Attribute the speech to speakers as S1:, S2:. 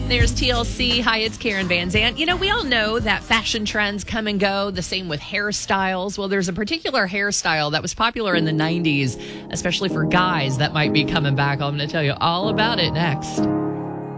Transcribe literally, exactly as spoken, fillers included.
S1: There's T L C. Hi, it's Karen Van Zant. You know, we all know that fashion trends come and go, the same with hairstyles. Well, there's a particular hairstyle that was popular in the nineties, especially for guys, that might be coming back. I'm going to tell you all about it next.